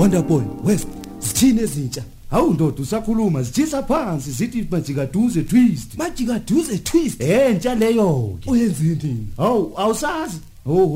Wonderboy West sithini ezintsha hawu ndoda usakhuluma zithisa phansi zithi majikaduze twist Majikaduze twist entsha leyo ke uyenzini hawu awusazi oh